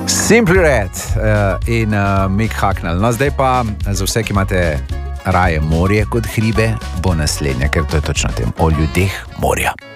Simply Red in Mick Hucknall. No, zdaj pa za vse, ki imate raje morje kot hribe, bo naslednja, ker to je točno tem o ljudeh morja.